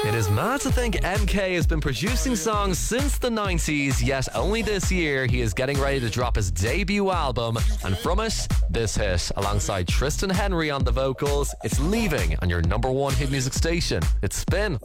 It is mad to think MK has been producing songs since the 90s, yet only this year he is getting ready to drop his debut album, and from it, this hit, alongside Tristan Henry on the vocals. It's Leaving on your number one hit music station. It's Spin.